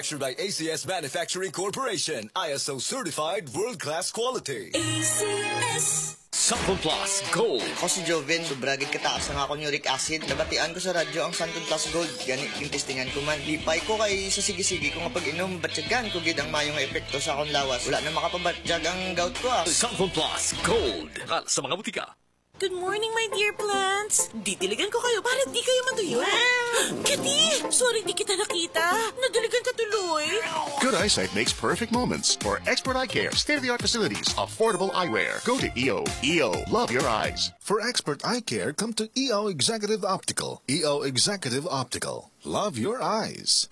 Manufactured by ACS Manufacturing Corporation, ISO certified world-class quality. ACS Santon Plus Gold. Ako si Joven, sobragid kataas ang akong uric acid. Nabatian ko sa radyo ang Santon Plus Gold. Ganit yung testingan ko man. Lipay ko kay sa sige-sige ko nga pag-inom. Batsyagan ko gid ang mayong epekto sa akong lawas. Wala na makapabatsyag ang gout ko ah. Santon Plus Gold. Hal sa mga butika. Good morning, my dear plants. Didiligan ko kayo para di kayo matuyo. Kitty! Sorry di kita nakita. Nadiligan ka tuloy. Good eyesight makes perfect moments. For expert eye care, state-of-the-art facilities, affordable eyewear. Go to EO. EO, love your eyes. For expert eye care, come to EO Executive Optical. EO Executive Optical. Love your eyes.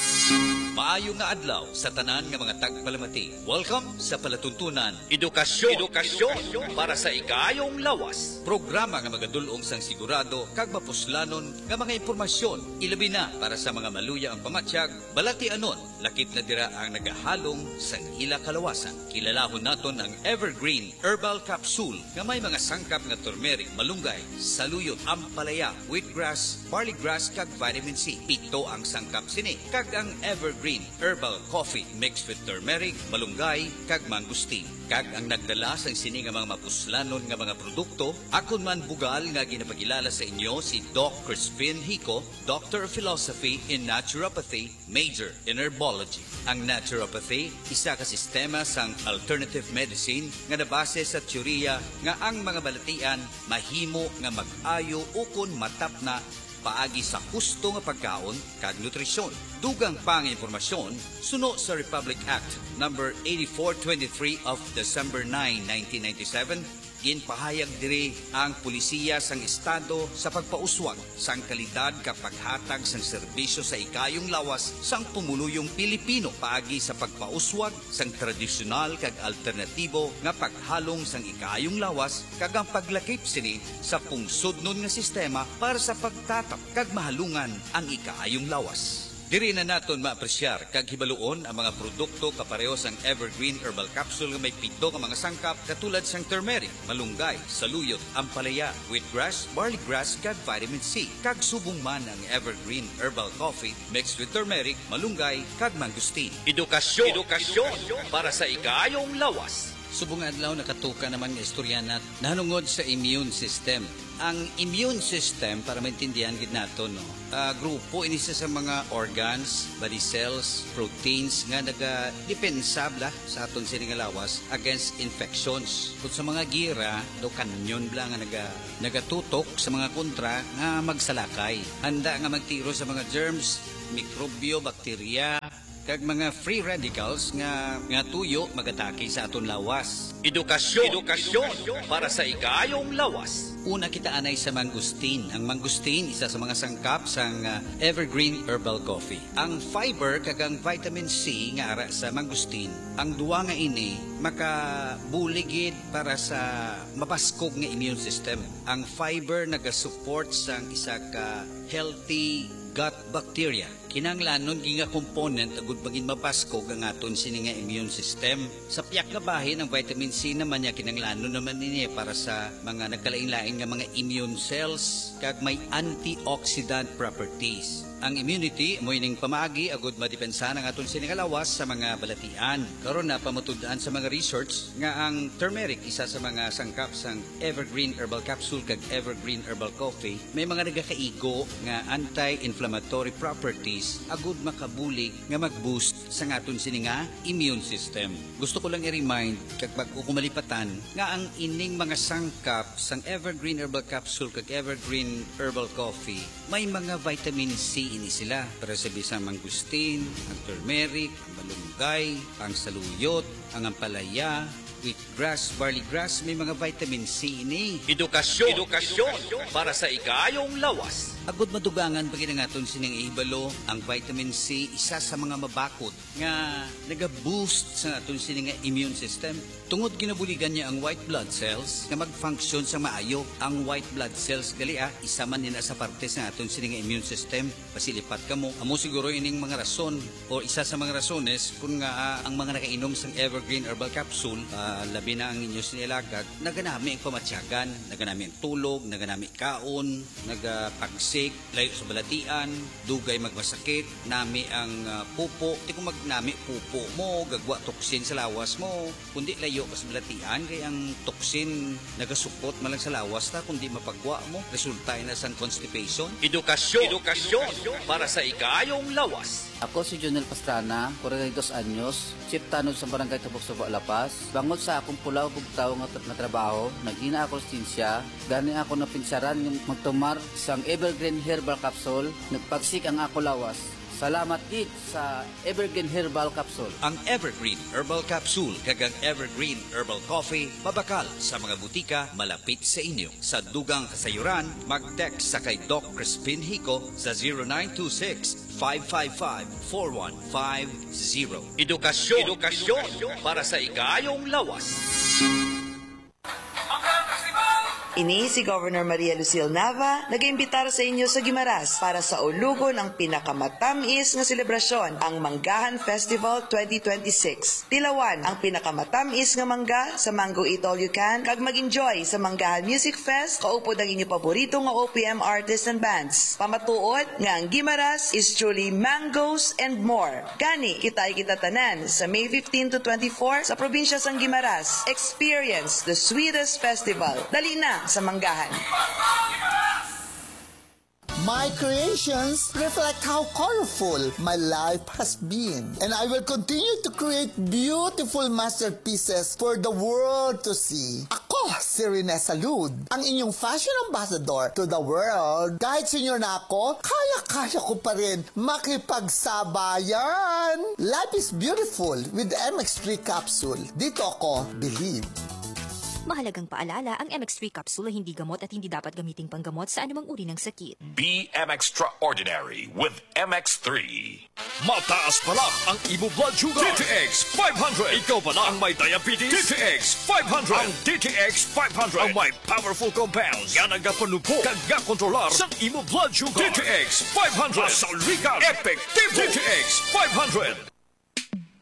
Maayo nga adlaw sa tanan nga mga tagpalamati. Welcome sa palatuntunan Edukasyon para sa ikayong lawas. Programa nga magadulong sang sigurado kag mapuslanon nga mga impormasyon ilabi na para sa mga maluya ang pamatsyag, balatianon, lakip na dira ang nagahalong sang ila kalawasan. Kilalahon naton ang Evergreen Herbal Capsule nga may mga sangkap nga turmeric, malunggay, saluyot, ampalaya, wheatgrass, barley grass kag vitamin C. Pito ang sangkap sini kag ang Evergreen Herbal Coffee mixed with turmeric, malunggay, kag mangustin. Kag ang nagdala sa sini nga mga mapuslanon nga mga produkto, akon man bugal nga ginapakilala sa inyo si Doc Crispin Hico, Doctor of Philosophy in Naturopathy, Major in Herbology. Ang naturopathy, isa ka sistema sang alternative medicine nga nabase sa teorya nga ang mga balatian mahimo nga mag-ayo ukon matap na paagi sa husto nga pagkaon kag nutrisyon. Dugang pang impormasyon suno sa Republic Act number 8423 of December 9, 1997. Ginpahayag diri ang pulisiya sang estado sa pagpauswag sang kalidad kapag hatag sang serbisyo sa ikayong lawas sang pumuluyong Pilipino paagi sa pagpauswag sang tradisyonal kag alternatibo nga paghalong sang ikayong lawas kag ang paglakip sini sa pungsodnon nga sistema para sa pagtatap kag mahalungan ang ikayong lawas. Diri na naton maapresyar kag hibaluon ang mga produkto kapareho sang Evergreen Herbal Capsule nga may pito nga mga sangkap katulad sang turmeric, malunggay, saluyot, ampalaya, wheatgrass, barley grass kag vitamin C. Kag subong man ang Evergreen Herbal Coffee mixed with turmeric, malunggay kag mangustin. Edukasyon para sa ikayong lawas. Subong adlaw nakatuka naman nga istorya nat nahanungod sa immune system. Ang immune system, para maintindihan gid nato no, grupo ini sa mga organs, body cells, proteins nga naga-depensabla sa aton sini nga lawas against infections. Kung sa mga gira, do kanyon bla nga nagatutok sa mga kontra nga magsalakay. Handa nga magtiro sa mga germs, mikrobyo, bakterya, kag mga free radicals nga tuyo magatake sa aton lawas. Edukasyon para sa ikayong lawas. Una kita anay sa mangustin. Ang mangustin isa sa mga sangkap sang Evergreen Herbal Coffee. Ang fiber kag ang vitamin C nga ara sa mangustin, ang duwa nga ini makabuligid para sa mapaskog nga immune system. Ang fiber nagasupport sang isa ka healthy gut bacteria. Kinanglanon ginga component agud bagin mapaskog ang aton sini nga immune system. Sa piyak nga bahin ang vitamin C naman niya kinanglanon naman ini para sa mga nagkalain-lain nga mga immune cells kag may antioxidant properties. Ang immunity mo ining pamaagi agud madepensa ang aton sini nga lawas sa mga balatian. Karon na pamatud-an sa mga research nga ang turmeric isa sa mga sangkap sang Evergreen Herbal Capsule kag Evergreen Herbal Coffee may mga nagakaigo nga anti-inflammatory properties agud makabulig nga mag-boost sa aton sini nga immune system. Gusto ko lang i-remind kag pagkukumalipatan nga ang ining mga sangkap sang Evergreen Herbal Capsule kag Evergreen Herbal Coffee may mga vitamin C ini sila para sa bisang mangustin, ang turmeric, ang malunggay, ang saluyot, ang ampalaya, wheatgrass, barley grass, may mga vitamin C ini. Edukasyon para sa ikayong lawas. Agud madugangan pag naton sining ihibalo ang vitamin C isa sa mga mabakod nga naga-boost sa aton sining immune system. Tungod ginabuligan niya ang white blood cells nga mag-function sa maayo. Ang white blood cells gali isa man nila sa parte sa aton sining immune system. Pasilipat kamo. Amo siguro ining mga rason o isa sa mga rasones kung nga ang mga nakainom sang Evergreen Herbal Capsule labi na ang inyo sinilagad, naganami ang pamatyagan, naganami ang tulog, naganami kaon, nagapagsa sick, layo sa balatian, dugay magmasakit, nami ang pupo. Di kung magnami pupo mo, gagwa toksin sa lawas mo. Kundi layo ka sa balatian, kaya ang toksin nagasukot malang sa lawas ta, kundi mapagwa mo. Resulta na sa constipation. Edukasyon para sa ikayong lawas. Ako si Jonel Pastrana, 42 anyos, chief tanod sa barangay Tabok-Subo, Lapas. Bangod sa akong pulaw bugtaw nga trabaho, nagina ako sinsya, gani ako napinsaran yung magtumar sang Evergreen Herbal Capsule, nagpagsik ang ako lawas. Salamat gid sa Evergreen Herbal Capsule. Ang Evergreen Herbal Capsule kagang Evergreen Herbal Coffee mabakal sa mga butika malapit sa inyo. Sa dugang kasayuran, mag-text sa kay Doc Crispin Hico sa 0926-555-4150. Edukasyon para sa ikayong lawas. Ini si Governor Maria Lucille Nava nag-iimbitar sa inyo sa Guimaras para sa ulugon ang pinakamatamis nga selebrasyon, ang Manggahan Festival 2026. Tilawan ang pinakamatamis nga mangga sa Mango Eat All You Can kag mag-enjoy sa Manggahan Music Fest kaupod ang inyong paborito nga OPM artists and bands. Pamatuod nga ang Guimaras is truly mangoes and more. Gani kitay kita tanan sa May 15 to 24 sa probinsya sang Guimaras. Experience the sweetest festival. Dali na sa Manggahan. My creations reflect how colorful my life has been. And I will continue to create beautiful masterpieces for the world to see. Ako, si Rene Salud, ang inyong fashion ambassador to the world. Kahit senior na ako, kaya-kaya ko pa rin makipagsabayan. Life is beautiful with MX3 capsule. Dito ako, believe. Mahalagang paalala, ang MX3 capsule ay hindi gamot at hindi dapat gamiting panggamot sa anumang uri ng sakit. Be Extraordinary with MX3. Mataas pala ang imo blood sugar. DTX 500. Ikaw pala ang may diabetes. DTX 500. Ang DTX 500 ang may powerful compounds. Yan ang gapanupo kag gakontrolar sa imo blood sugar. DTX 500. Masalwikan. Epektibo. DTX 500.